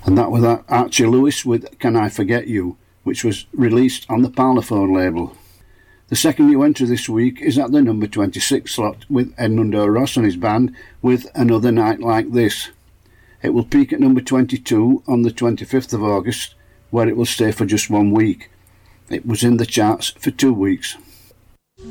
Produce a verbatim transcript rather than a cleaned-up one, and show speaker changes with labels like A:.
A: And that was Archie Lewis with Can I Forget You, which was released on the Parlophone label. The second new entry this week is at the number twenty-six slot with Edmundo Ross and his band with Another Night Like This. It will peak at number twenty-two on the twenty-fifth of August, where it will stay for just one week. It was in the charts for two weeks.